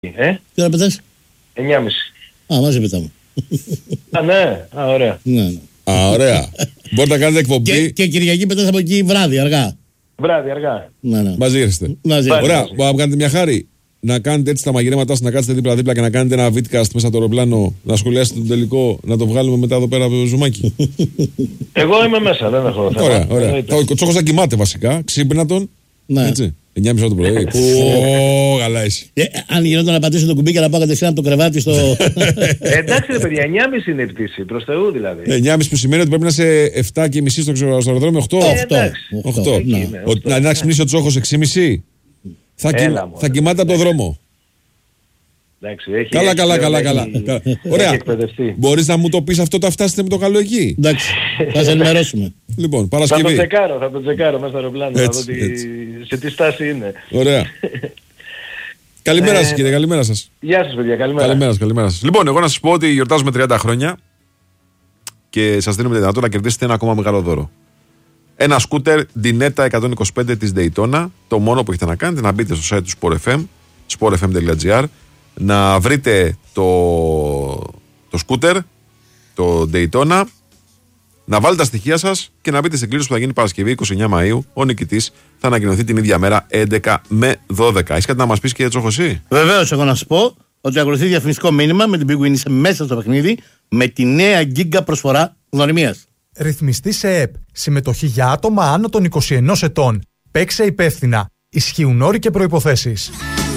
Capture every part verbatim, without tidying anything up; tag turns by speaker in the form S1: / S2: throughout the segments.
S1: Ε?
S2: Τι ώρα πετάς?
S1: εννιά και μισή.
S2: Α, μαζί πετάμε.
S1: Α, ναι. Α, ωραία.
S2: Ναι, ναι.
S3: Α, ωραία. Μπορείτε να κάνετε εκπομπή.
S2: Και, και Κυριακή πετάς από εκεί βράδυ, αργά.
S1: Βράδυ, αργά.
S2: Ναι, ναι.
S3: Μαζί έρχεστε.
S2: Μαζί.
S1: Πάλι.
S3: Ωραία. Μπορείτε να κάνετε μια χάρη. Να κάνετε έτσι τα μαγειρέματά σας, να κάτσετε δίπλα-δίπλα και να κάνετε ένα vidcast μέσα στο αεροπλάνο, να σχολιάσετε τον τελικό, να το βγάλουμε μετά εδώ πέρα από το ζουμάκι.
S1: Εγώ είμαι μέσα, δεν έχω θέμα.
S3: Ωραία, ωραία.
S1: Εννοείται.
S3: Ο Τσόχος θα κοιμάται βασικά, ξύπνα τον.
S2: Ναι.
S3: Έτσι. εννιά και μισή το πρωί. Ω, καλά είσαι.
S2: Ε, αν γινόταν να πατήσω το κουμπί και να πάω κατευθείαν από το κρεβάτι στο.
S1: Ε, εντάξει ρε παιδιά, εννιά και μισή είναι η πτήση, προς Θεού δηλαδή.
S3: εννιά και μισή που σημαίνει ότι πρέπει να είσαι εφτά και μισή στο ξε- στο αεροδρόμιο, οκτώ.
S1: Ε,
S2: οκτώ.
S1: εντάξει.
S3: οκτώ.
S1: Εκεί
S2: Ναι.
S1: είναι,
S3: Ο-
S1: οκτώ.
S3: Να να ξυπνήσει ο Τσόχος έξι και μισή. Θα,
S1: Έλα,
S3: κοι-
S1: μωρέ.
S3: θα κοιμάται από το δρόμο.
S1: Εντάξει, έχει,
S3: Καλά,
S1: έχει,
S3: καλά,
S1: πλέον
S3: καλά, καλά.
S1: έχει-
S3: Καλά.
S1: έχει
S3: Ωραία.
S1: εκπαιδευτεί.
S3: Μπορείς να μου το πεις αυτό, τα φτάσετε με το καλό εκεί.
S2: Εντάξει, θα σε ενημερώσουμε.
S3: Λοιπόν,
S1: Θα το
S3: Παρασκευή.
S1: τσεκάρω, θα το τσεκάρω μέσα στο αεροπλάνο, να
S3: Έτσι,
S1: δω τι-
S3: έτσι.
S1: σε τι στάση είναι.
S3: Ωραία. Καλημέρα
S1: Ε,
S3: σας κύριε, καλημέρα σας.
S1: Γεια σας παιδιά, καλημέρα.
S3: Καλημέρα σας, καλημέρα σας. Λοιπόν, εγώ να σας πω ότι γιορτάζουμε τριάντα χρόνια και σας δίνουμε τη δυνατότητα να κερδίσετε ένα ακόμα μεγάλο δώρο. Ένα σκούτερ Dinetta εκατόν είκοσι πέντε της Daytona. Το μόνο που έχετε να κάνετε να μπείτε στο site του Sport εφ εμ, sport f m dot g r, να βρείτε το, το σκούτερ, το Daytona, να βάλετε τα στοιχεία σας και να μπείτε στην κλήρωση που θα γίνει Παρασκευή είκοσι εννέα Μαΐου. Ο νικητής θα ανακοινωθεί την ίδια μέρα έντεκα με δώδεκα. Έχεις κάτι να μας πεις κύριε Τσόχο εσύ?
S2: Βεβαίως, εγώ να σου πω ότι ακολουθεί διαφημιστικό μήνυμα με την Big Win είσαι μέσα στο παιχνίδι με τη νέα γίγκα προσφορά γνωριμίας.
S4: Ρυθμιστή σε ΕΠ. Συμμετοχή για άτομα άνω των είκοσι ενός ετών. Παίξε υπεύθυνα. Ισχύουν όροι και προϋποθέσεις.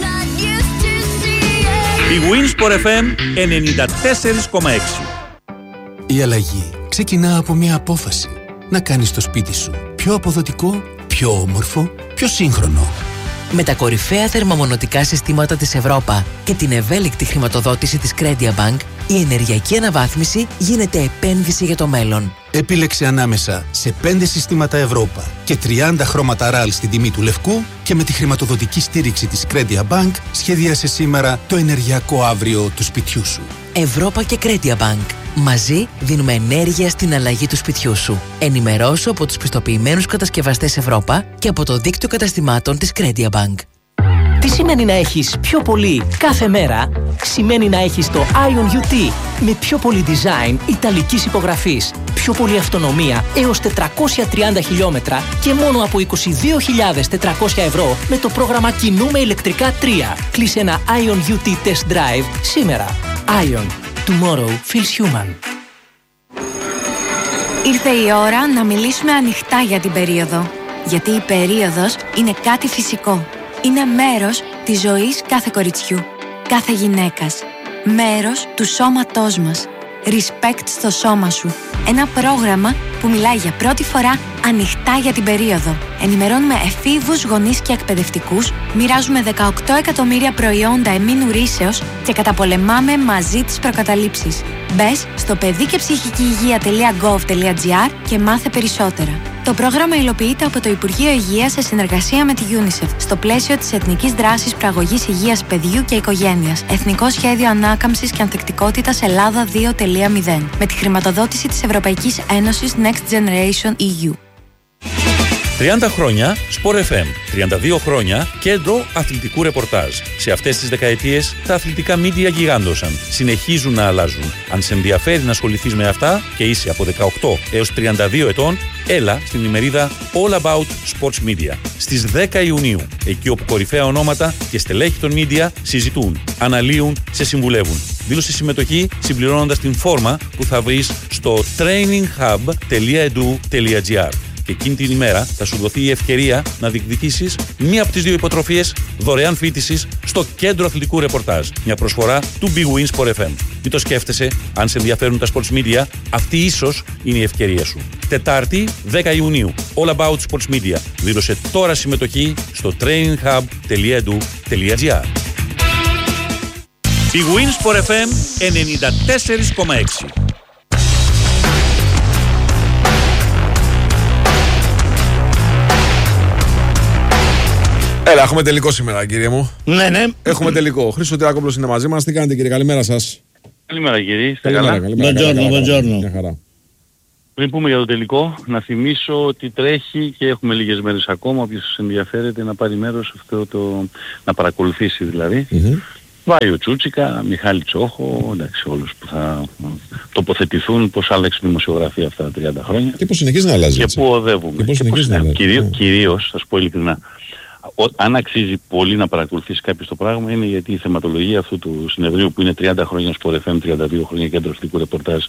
S5: Η Winsport εφ εμ ενενήντα τέσσερα κόμμα έξι.
S6: Η αλλαγή ξεκινά από μια απόφαση. Να κάνεις το σπίτι σου πιο αποδοτικό, πιο όμορφο, πιο σύγχρονο.
S7: Με τα κορυφαία θερμομονωτικά συστήματα της Ευρώπα και την ευέλικτη χρηματοδότηση της Credia Bank, η ενεργειακή αναβάθμιση γίνεται επένδυση για το μέλλον.
S6: Επίλεξε ανάμεσα σε πέντε συστήματα Ευρώπα και τριάντα χρώματα ραλ στην τιμή του λευκού και με τη χρηματοδοτική στήριξη της Credia Bank σχεδίασε σήμερα το ενεργειακό αύριο του σπιτιού σου.
S7: Ευρώπα και Credia Bank. Μαζί δίνουμε ενέργεια στην αλλαγή του σπιτιού σου. Ενημερώσου από τους πιστοποιημένους κατασκευαστές Ευρώπα και από το δίκτυο καταστημάτων της Credia Bank.
S8: Τι σημαίνει να έχεις πιο πολύ κάθε μέρα? Σημαίνει να έχεις το Ion γιου τι με πιο πολύ design ιταλικής υπογραφής, πιο πολύ αυτονομία έως τετρακόσια τριάντα χιλιόμετρα και μόνο από είκοσι δύο χιλιάδες τετρακόσια ευρώ με το πρόγραμμα Κινούμε ηλεκτρικά τρία. Κλείσε ένα Ion γιου τι Test Drive σήμερα. Ion. Tomorrow feels human.
S9: Ήρθε η ώρα να μιλήσουμε ανοιχτά για την περίοδο. Γιατί η περίοδος είναι κάτι φυσικό. Είναι μέρος της ζωής κάθε κοριτσιού, κάθε γυναίκας. Μέρος του σώματός μας. Respect στο σώμα σου. Ένα πρόγραμμα που μιλάει για πρώτη φορά ανοιχτά για την περίοδο. Ενημερώνουμε εφήβους, γονείς και εκπαιδευτικούς, μοιράζουμε δεκαοκτώ εκατομμύρια προϊόντα εμμήνου ρύσεως και καταπολεμάμε μαζί τις προκαταλήψεις. Μπες στο παιδί και ψυχική υγεία τελεία γκοβ τελεία τζι άρ και μάθε περισσότερα. Το πρόγραμμα υλοποιείται από το Υπουργείο Υγείας σε συνεργασία με τη UNICEF στο πλαίσιο της Εθνικής Δράσης Προαγωγής Υγείας Παιδιού και Οικογένειας. Εθνικό Σχέδιο Ανάκαμψης και Ανθεκτικότητας Ελλάδα δύο τελεία μηδέν. Με τη χρηματοδότηση της Ευρωπαϊκής Ένωσης Next Generation ι γιου.
S5: τριάντα χρόνια Sport εφ εμ, τριάντα δύο χρόνια κέντρο αθλητικού ρεπορτάζ. Σε αυτές τις δεκαετίες τα αθλητικά μίντια γιγάντωσαν. Συνεχίζουν να αλλάζουν. Αν σε ενδιαφέρει να ασχοληθείς με αυτά και είσαι από δεκαοκτώ έως τριάντα δύο ετών, έλα στην ημερίδα All About Sports Media στις δέκα Ιουνίου. Εκεί όπου κορυφαία ονόματα και στελέχη των μίντια συζητούν, αναλύουν, σε συμβουλεύουν. Δήλωσε συμμετοχή συμπληρώνοντας την φόρμα που θα βρεις στο traininghub τελεία edu τελεία τζι άρ. Και εκείνη την ημέρα θα σου δοθεί η ευκαιρία να διεκδικήσεις μία από τις δύο υποτροφίες δωρεάν φοιτησης στο κέντρο αθλητικού ρεπορτάζ. Μια προσφορά του Big Win Sport εφ εμ. Μην το σκέφτεσαι, αν σε ενδιαφέρουν τα sports media, αυτή ίσως είναι η ευκαιρία σου. Τετάρτη, δέκα Ιουνίου. All About Sports Media. Δήλωσε τώρα συμμετοχή στο traininghub τελεία edu τελεία τζι άρ. Big Win Sport εφ εμ ενενήντα τέσσερα κόμμα έξι.
S3: Έλα, έχουμε τελικό σήμερα, κύριε μου.
S2: Ναι, ναι.
S3: Έχουμε τελικό. Χρήστος Τυράκουπλος είναι μαζί μας. Τι κάνετε, κύριε, καλημέρα σας.
S1: Καλημέρα κύριε, είστε
S3: Καλημέρα,
S1: καλά?
S3: καλημέρα.
S2: Buongiorno,
S3: καλά, καλά, καλά.
S2: buongiorno.
S3: Μια χαρά.
S1: Πριν πούμε για το τελικό, να θυμίσω ότι τρέχει και έχουμε λίγες μέρες ακόμα. Όποιος ενδιαφέρεται να πάρει μέρος σε αυτό το, να παρακολουθήσει δηλαδή.
S3: Mm-hmm.
S1: Βάιο Τσούτσικα, Μιχάλη Τσόχο, εντάξει, όλους που θα τοποθετηθούν πώς άλλαξε η δημοσιογραφία αυτά τα τριάντα χρόνια.
S3: Και πώς συνεχίζει να αλλάζει.
S1: Και
S3: έτσι.
S1: πού οδεύουμε.
S3: Και πώς συνεχίζει να αλλάζει.
S1: Κυρίως, κυρίως, θα σου πω ειλικρινά, ο, αν αξίζει πολύ να παρακολουθήσει κάποιος το πράγμα είναι γιατί η θεματολογία αυτού του συνεδρίου που είναι τριάντα χρόνια Sport εφ εμ, τριάντα δύο χρόνια κέντρο αθλητικού ρεπορτάζ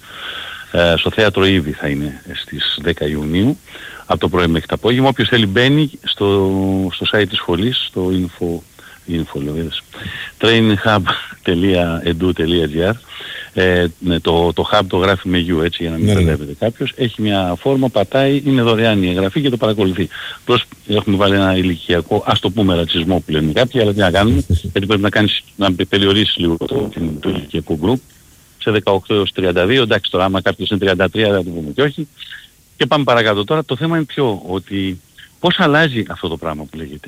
S1: ε, στο θέατρο Ήδη θα είναι στις δέκα Ιουνίου από το πρωί μέχρι το απόγευμα. Όποιος θέλει μπαίνει στο, στο site της σχολής, στο info, info traininghub τελεία edu τελεία gr. Ε, ναι, το, το hub το γράφει με U έτσι για να μην
S3: ναι,
S1: μπερδεύεται ναι. κάποιος. Έχει μια φόρμα, πατάει, είναι δωρεάν η εγγραφή και το παρακολουθεί. Απλώς έχουμε βάλει ένα ηλικιακό, ας το πούμε ρατσισμό που λένε κάποιοι, αλλά τι να κάνουμε, γιατί πρέπει να, κάνεις, να περιορίσεις λίγο το, το ηλικιακό group σε δεκαοκτώ έως τριάντα δύο. Εντάξει τώρα άμα κάποιος είναι τριάντα τρία θα το πούμε και όχι. Και πάμε παρακάτω. Τώρα το θέμα είναι ποιο, ότι πώς αλλάζει αυτό το πράγμα που λέγεται.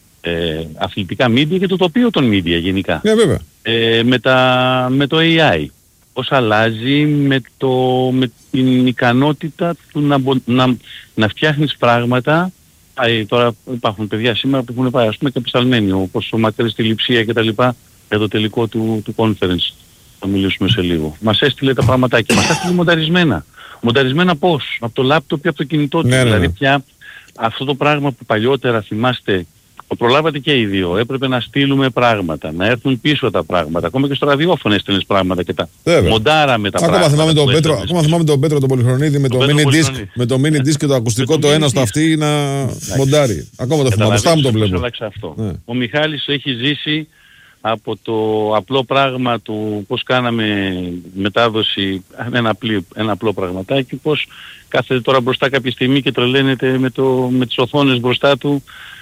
S1: Ε, αθλητικά media και το τοπίο των media γενικά.
S3: Ναι, βέβαια.
S1: Ε, με, τα, με το έι άι. Πώς αλλάζει με, το, με την ικανότητα του να, να, να φτιάχνεις πράγματα. Α, τώρα υπάρχουν παιδιά σήμερα που έχουν πάει ας πούμε και επισταλμένοι, όπως ο Μακρύς στη Λειψία και τα λοιπά, για το τελικό του, του conference. Θα μιλήσουμε σε λίγο. Μας έστειλε τα πραγματάκια, μας έστειλε μονταρισμένα. Μονταρισμένα πώς? Από το λάπτοπ ή από το κινητό του.
S3: Ναι,
S1: δηλαδή
S3: ναι.
S1: πια αυτό το πράγμα που παλιότερα θυμάστε, το προλάβατε και οι δύο, έπρεπε να στείλουμε πράγματα, να έρθουν πίσω τα πράγματα. Ακόμα και στο ραδιόφωνο έστελνες πράγματα και τα
S3: Βέβαια.
S1: μοντάραμε τα
S3: Ακόμα
S1: πράγματα.
S3: θυμάμαι τον Πέτρο,
S1: έστελνες.
S3: ακόμα θυμάμαι τον Πέτρο τον Πολυχρονίδη με το,
S1: Πέτρο
S3: mini disc,
S1: Πολυχρονίδη.
S3: με το mini disc και το ακουστικό
S1: Με το
S3: το
S1: mini
S3: ένα στο
S1: disc.
S3: αυτή να μοντάρει. Ακόμα το θυμάμαι, μπροστά μου το βλέπω.
S1: Αυτό.
S3: Ναι.
S1: Ο Μιχάλης έχει ζήσει από το απλό πράγμα του πώς κάναμε μετάδοση, ένα, απλή, ένα απλό πραγματάκι, πώς κάθεται τώρα μπροστά κάποια στιγμή και τρελαίνεται με, το, με τις οθόνες μπροστά του.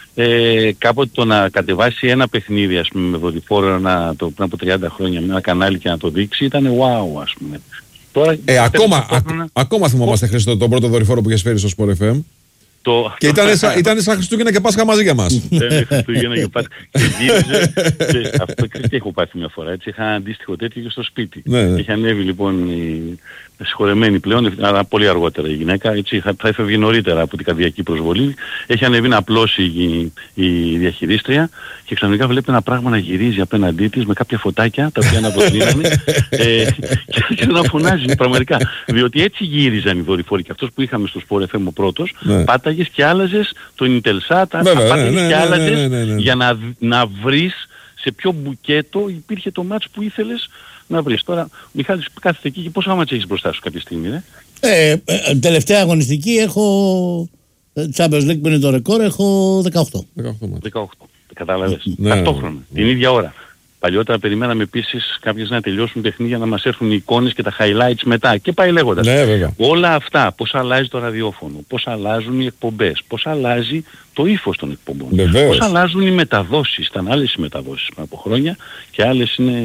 S1: Ε, κάποτε το να κατεβάσει ένα παιχνίδι ας πούμε με δορυφόρο να, το, πριν από τριάντα χρόνια με ένα κανάλι και να το δείξει ήταν wow ας πούμε. Τώρα,
S3: Ε, ακόμα, α,
S1: ταυτόχρονα,
S3: ακόμα θυμόμαστε Χριστό τον πρώτο δορυφόρο που είχες φέρει στο Sport εφ εμ.
S1: το,
S3: Και ήταν σαν, ήταν σαν Χριστούγεννα και Πάσχα μαζί για μας.
S1: Δεν Χριστούγεννα και Πάσχα. Και γύριζε. και αυτό και έχω πάθει μια φορά. Έτσι είχα ένα αντίστοιχο τέτοιο και στο σπίτι.
S3: Ναι, ναι.
S1: Είχε ανέβει λοιπόν η συγχωρεμένη πλέον, αλλά πολύ αργότερα η γυναίκα. Έτσι θα έφευγε νωρίτερα από την καρδιακή προσβολή. Έχει ανέβει να απλώσει η, η διαχειρίστρια και ξαφνικά βλέπει ένα πράγμα να γυρίζει απέναντί της με κάποια φωτάκια τα οποία αναποδίνανε ε, και, και να φωνάζει πραγματικά. Διότι έτσι γύριζαν οι δορυφόροι και αυτός που είχαμε στο Sport εφ εμ ο πρώτος,
S3: Ναι.
S1: πάταγες και άλλαζες το Intelsat,
S3: Βέβαια,
S1: πάταγες
S3: ναι, ναι,
S1: και
S3: ναι,
S1: άλλαζες
S3: ναι, ναι, ναι, ναι.
S1: για να, να βρεις σε ποιο μπουκέτο υπήρχε το μάτς που ήθελες να βρεις. Τώρα ο Μιχάλης κάθεται εκεί και πόσα μάτς έχεις μπροστά σου κάποια στιγμή, ε?
S2: Ε, ε, τελευταία αγωνιστική έχω ε, Champions League που είναι το ρεκόρ, έχω δεκαοκτώ.
S3: δεκαοκτώ μάτς.
S1: δεκαοκτώ. Κατάλαβες.
S3: Ναι.
S1: Ταυτόχρονα. Την ίδια ώρα. Παλιότερα περιμέναμε επίσης κάποιες να τελειώσουν παιχνίδια να μας έρθουν οι εικόνες και τα highlights μετά και πάει λέγοντας.
S3: Ναι, βέβαια.
S1: Όλα αυτά, πώς αλλάζει το ραδιόφωνο, πώς αλλάζουν οι εκπομπές, πώς αλλάζει το ύφος των εκπομπών,
S3: Βεβαίως.
S1: πώς αλλάζουν οι μεταδόσεις. Ήταν άλλες οι μεταδόσεις πριν από χρόνια και άλλες είναι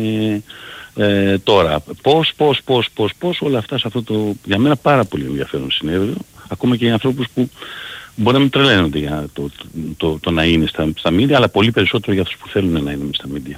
S1: ε, τώρα. Πώς, πώς, πώς, πώς, πώς όλα αυτά σε αυτό το για μένα πάρα πολύ ενδιαφέρον συνέδριο, ακόμα και για ανθρώπους που μπορεί να μην τρελαίνονται για το, το, το, το να είναι στα, στα media, αλλά πολύ περισσότερο για αυτούς που θέλουν να είναι στα media.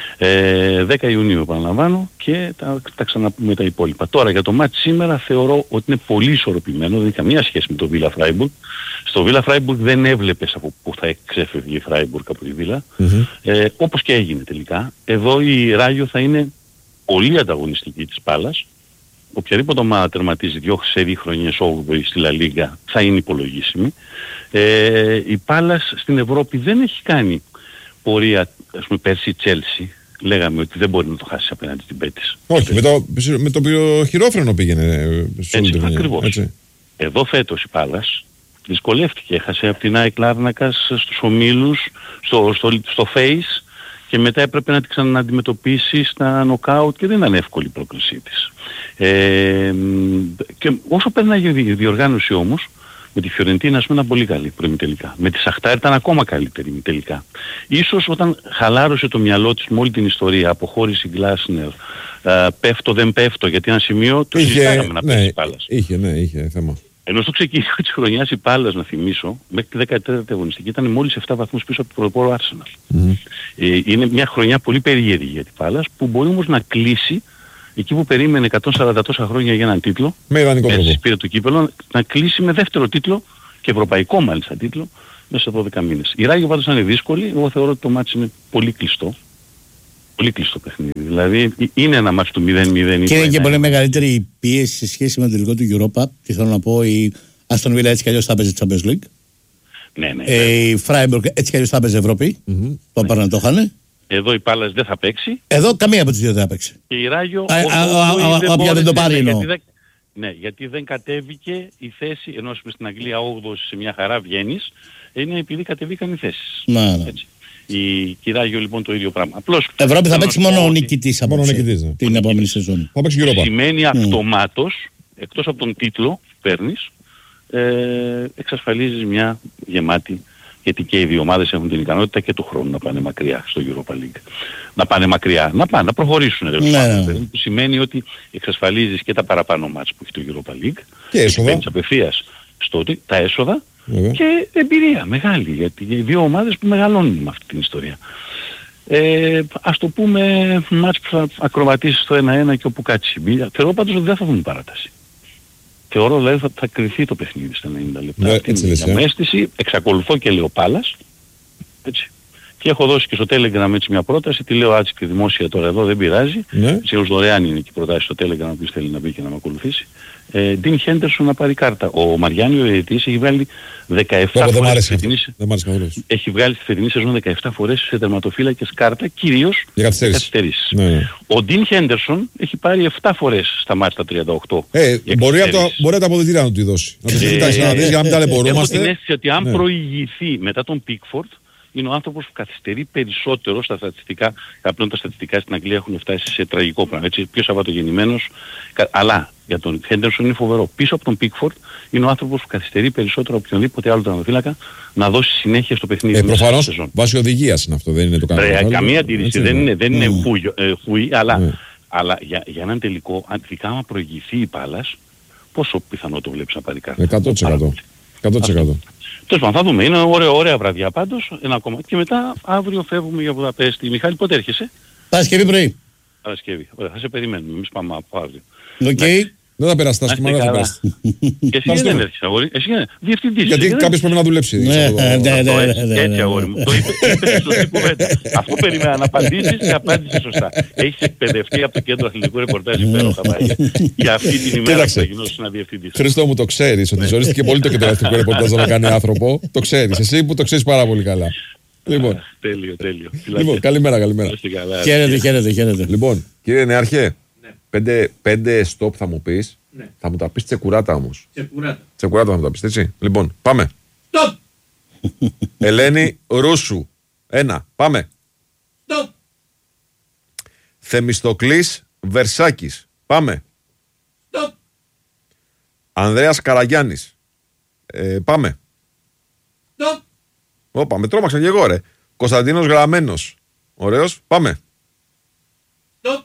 S1: Ε, δέκα Ιουνίου επαναλαμβάνω και τα, τα ξαναπούμε τα υπόλοιπα. Τώρα για το μάτς σήμερα θεωρώ ότι είναι πολύ ισορροπημένο, δεν έχει καμία σχέση με το Villa Freiburg. Στο Villa Freiburg δεν έβλεπες από πού θα εξέφευγε η Freiburg από τη Villa,
S3: Mm-hmm.
S1: ε, όπως και έγινε τελικά. Εδώ η Ράγιο θα είναι πολύ ανταγωνιστική της Πάλας. Οποιαδήποτε ομάδα τερματίζει δύο σε χρονιές όγδοη στη Λα Λίγκα θα είναι υπολογίσιμη. Ε, η Πάλας στην Ευρώπη δεν έχει κάνει πορεία, ας πούμε πέρσι η Τσέλσι. Λέγαμε ότι δεν μπορεί να το χάσει απέναντι στην Πέτης.
S3: Όχι, με το, με το οποίο χειρόφρενο πήγαινε σε όλη
S1: Έτσι,
S3: τη χρονιά.
S1: ακριβώς.
S3: Έτσι.
S1: Εδώ φέτος η Πάλας δυσκολεύτηκε. Έχασε από την ΑΕΚ Λάρνακας στους ομίλους, στο, στο, στο Face και μετά έπρεπε να την ξανααντιμετωπίσει στα νοκάουτ και δεν ήταν εύκολη η πρόκλησή της. Ε, και όσο περνάει η διοργάνωση όμως, με τη Φιωρεντίνα ας πούμε ήταν πολύ καλή προημιτελικά. Με τη Σαχτάρ ήταν ακόμα καλύτερη τελικά. Ίσως όταν χαλάρωσε το μυαλό της με όλη την ιστορία, αποχώρηση Γκλάσνερ, uh, πέφτω δεν πέφτω, γιατί ένα σημείο το συζητάγαμε να πέσει η Πάλας.
S3: Είχε, ναι, είχε θέμα.
S1: Ενώ στο ξεκίνημα της χρονιάς η Πάλας, να θυμίσω, μέχρι τη δεκατέταρτη αγωνιστική ήταν μόλις επτά βαθμούς πίσω από το πρωτοπόρο Arsenal.
S3: Mm-hmm.
S1: Ε, είναι μια χρονιά πολύ περίεργη για την Πάλας, που μπορεί όμως να κλείσει εκεί που περίμενε εκατόν σαράντα τόσα χρόνια για έναν τίτλο,
S3: με ιδανικό τρόπο.
S1: Έτσι πήρε το κύπελλο, να κλείσει με δεύτερο τίτλο και ευρωπαϊκό μάλιστα τίτλο μέσα σε δώδεκα μήνες. Η Ράγιο πάντως είναι δύσκολη, εγώ θεωρώ ότι το μάτς είναι πολύ κλειστό. Πολύ κλειστό παιχνίδι. Δηλαδή είναι ένα μάτς του μηδέν μηδέν.
S2: Και είναι και πολύ μεγαλύτερη η πίεση σε σχέση με το τελικό του Europa. Και θέλω να πω, η Aston Villa έτσι κι αλλιώς θα παίζει Champions League.
S1: Ναι, ναι.
S2: Ε, η Freiburg έτσι κι αλλιώς θα παίζει Ευρώπη. Mm-hmm. Το ναι. να το είχαν.
S1: Εδώ η Πάλας δεν θα παίξει.
S2: Εδώ καμία από τις δύο δεν θα παίξει.
S1: Και η Ράγιο.
S2: Όποια δεν το πάρει εννοώ.
S1: Ναι, γιατί δεν κατέβηκε η θέση, ενώ στην Αγγλία όγδοος σε μια χαρά βγαίνεις, είναι επειδή κατεβήκαν οι θέσεις.
S2: Να, ναι.
S1: Έτσι. Η Κυράγιο λοιπόν το ίδιο πράγμα. Απλώς,
S2: Ευρώπη θα παίξει μόνο ο νικητής από
S3: μόνο νικητής, ναι.
S2: την επόμενη σεζόν.
S3: Θα παίξει Europa.
S1: Σημαίνει mm. αυτομάτως, εκτός από τον τίτλο που παίρνεις, ε, εξασφαλίζεις μια γεμάτη, γιατί και οι δύο ομάδες έχουν την ικανότητα και του χρόνου να πάνε μακριά στο Europa League. Να πάνε μακριά, να πάνε, να προχωρήσουν. Ναι, ναι. Που σημαίνει ότι εξασφαλίζεις και τα παραπάνω μάτς που έχει το Europa League.
S3: Και έσοδα.
S1: Απευθείας στο ότι τα έσοδα yeah. και εμπειρία μεγάλη, γιατί οι δύο ομάδες που μεγαλώνουν με αυτή την ιστορία. Ε, ας το πούμε μάτς που θα ακροβατήσει στο ένα ένα και όπου κάτσει η μπίλια. Θεωρώ πάντως ότι δεν θα δουν παράταση. Θεωρώ δηλαδή θα, θα κρυθεί το παιχνίδι στα ενενήντα λεπτά.
S3: Ναι, έτσι λες,
S1: ε. αίσθηση, εξακολουθώ και λέω Πάλας. Έτσι. Και έχω δώσει και στο Telegram έτσι μια πρόταση, τη λέω άτσι και δημόσια τώρα εδώ, δεν πειράζει. Ναι. Σίγουρος δωρεάν είναι και η προτάση στο Telegram, όποιος θέλει να μπει και να με ακολουθήσει. Ε, Dean Henderson να πάρει κάρτα. Ο Μαριάννη ο διαιτητής έχει βγάλει δεκαεπτά
S3: φορές.
S1: Δεν φετινής, έχει βγάλει στη φετινή σεζόν δεκαεπτά φορές σε τερματοφύλακες κάρτα, κυρίως για καθυστερήσεις. Ναι, ναι. Ο Dean Henderson έχει πάρει επτά φορές στα μάτια τα τριάντα οκτώ.
S3: Ε, μπορεί από τα αποδητήρια να του τη δώσει. Να του κοιτάξει να δεις για να μην ταλαιπωρούμαστε.
S1: Έχω την αίσθηση ότι αν ναι. προηγηθεί μετά τον Pickford, είναι ο άνθρωπος που καθυστερεί περισσότερο στα στατιστικά. Απλώς τα στατιστικά στην Αγγλία έχουν φτάσει σε τραγικό πράγμα. Έτσι, πιο σαββατογεννημένος. Αλλά για τον Henderson είναι φοβερό. Πίσω από τον Pickford είναι ο άνθρωπος που καθυστερεί περισσότερο από οποιονδήποτε άλλο τερματοφύλακα να δώσει συνέχεια στο παιχνίδι.
S3: Ε, προφανώς βάσει οδηγίας είναι αυτό, δεν είναι το κανένα.
S1: Ε, καμία αντίρρηση, δεν είναι, δεν είναι mm. χουι, ε, χουι, αλλά, mm. αλλά για, για έναν τελικό, αντικά άμα προηγηθεί η Πάλας, πόσο πιθανό το βλέπεις να πάρει κάρτα.
S3: εκατό τοις εκατό. εκατό τοις εκατό.
S1: Τέλος πάντων, θα δούμε. Είναι ωραία, ωραία βραδιά πάντως. Ένα ακόμα. Και μετά αύριο φεύγουμε για Βουδαπέστη. Μιχάλη, πότε έρχεσαι?
S2: Παρασκευή πρωί.
S1: Παρασκευή. Ωραία, θα σε περιμένουμε. Εμείς πάμε από αύριο.
S2: Οκ. Okay.
S3: Δεν θα περάσει τα σχήμα, δεν θα περάσει.
S1: Και εσύ δεν έρχεσαι, αγόρι. Εσύ είναι διευθυντής.
S3: Γιατί κάποιος πρέπει να δουλέψει.
S1: Έτσι, αγόρι μου. Το είπες σωστή κουβέντα. Αυτό περίμενα να απαντήσεις και απάντησες σωστά. Έχεις εκπαιδευτεί από το Κέντρο Αθλητικού Ρεπορτάζ υπέροχα μάτια. Για αυτή την ημέρα που θα γινώσεις ένα διευθυντής.
S3: Χριστό μου, το ξέρεις ότι ζορίστηκε πολύ το Κέντρο Αθλητικού Ρεπορτάζ να κάνει άνθρωπο. Το ξέρεις. Εσύ που το ξέρεις πάρα πολύ καλά. Λοιπόν,
S1: τέλειο, τέλειο.
S3: Λοιπόν, καλημέρα, καλημέρα.
S2: Χαίρετε, χαίρετε, χαίρετε.
S3: Λοιπόν, κύριε Νεάρχε, πέντε, πέντε stop θα μου πεις. Ναι. Θα μου τα πεις τσεκουράτα όμως.
S10: Τσεκουράτα.
S3: Τσεκουράτα θα μου τα πεις, έτσι. Λοιπόν, πάμε.
S10: Stop.
S3: Ελένη Ρούσου. Ένα. Πάμε.
S10: Stop.
S3: Θεμιστοκλής Βερσάκης. Πάμε.
S10: Stop.
S3: Ανδρέας Καραγιάννης. Ε, πάμε.
S10: Stop.
S3: Όπα, με τρόμαξαν και εγώ ρε. Κωνσταντίνος Γραμμένος. Ωραίος. Πάμε.
S10: Stop.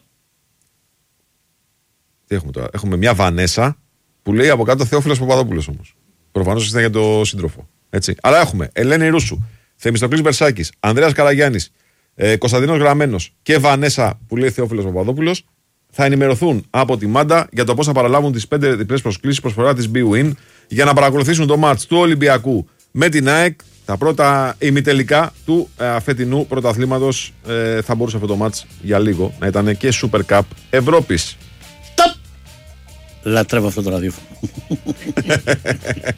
S3: Τι έχουμε τώρα. Έχουμε μια Βανέσα που λέει από κάτω Θεόφιλος Παπαδόπουλος όμως. Προφανώς ήταν για το σύντροφο. Έτσι. Αλλά έχουμε Ελένη Ρούσου, Θεμιστοκλής Βερσάκης, Ανδρέας Καραγιάννης, ε, Κωνσταντίνος Γραμμένος και Βανέσα που λέει Θεόφιλος Παπαδόπουλος. Θα ενημερωθούν από τη Μάντα για το πώς θα παραλάβουν τις πέντε διπλές προσκλήσεις προσφορά της BWIN για να παρακολουθήσουν το μάτς του Ολυμπιακού με την ΑΕΚ. Τα πρώτα ημιτελικά του ε, φετινού πρωταθλήματος. Ε, θα μπορούσε αυτό το μάτς για λίγο να ήταν και Super Cup Ευρώπης.
S2: Λατρεύω αυτό το ραδιόφωνο.